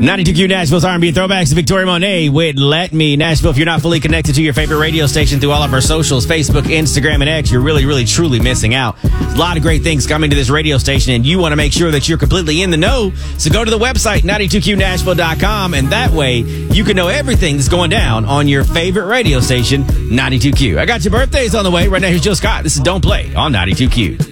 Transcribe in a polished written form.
92Q Nashville's R&B Throwbacks. Victoria Monet with Let Me. Nashville, if you're not fully connected to your favorite radio station through all of our socials, Facebook, Instagram, and X, you're really, truly missing out. There's a lot of great things coming to this radio station, and you want to make sure that you're completely in the know. So go to the website, 92QNashville.com, and that way you can know everything that's going down on your favorite radio station, 92Q. I got your birthdays on the way. Right now, here's Jill Scott. This is Don't Play on 92Q.